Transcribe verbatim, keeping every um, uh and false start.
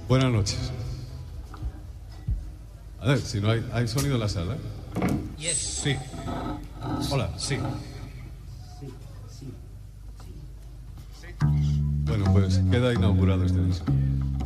Buenas noches. A ver, si no hay, hay sonido en la sala. Yes. Sí. Hola, sí. Bueno, pues queda inaugurado este disco.